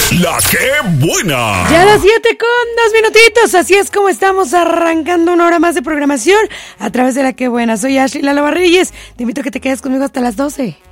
La que buena. Ya a las 7:02, así es como estamos arrancando una hora más de programación a través de La que buena. Soy Ashley Lalo Reyes, te invito a que te quedes conmigo hasta las 12.